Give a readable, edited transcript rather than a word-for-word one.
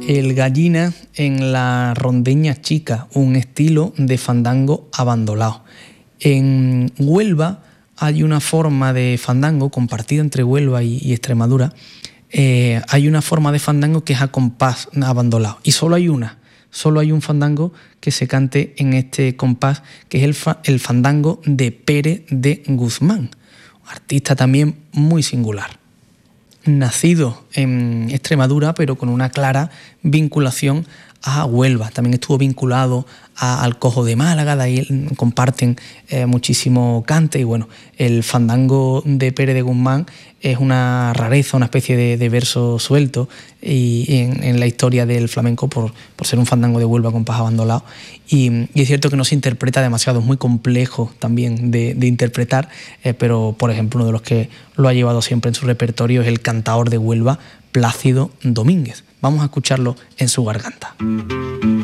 El Gallina en la Rondeña Chica, un estilo de fandango abandolado. En Huelva hay una forma de fandango compartida entre Huelva y Extremadura. Hay una forma de fandango que es a compás abandolado y solo hay un fandango que se cante en este compás, que es el fandango de Pérez de Guzmán, artista también muy singular. Nacido en Extremadura, pero con una clara vinculación a Huelva. También estuvo vinculado al Cojo de Málaga, de ahí comparten muchísimo cante. Y bueno, el fandango de Pérez de Guzmán es una rareza, una especie de verso suelto y en la historia del flamenco por ser un fandango de Huelva con compás abandolado. Y es cierto que no se interpreta demasiado, es muy complejo también de interpretar, pero por ejemplo uno de los que lo ha llevado siempre en su repertorio es el cantaor de Huelva, Plácido Domínguez. Vamos a escucharlo en su garganta.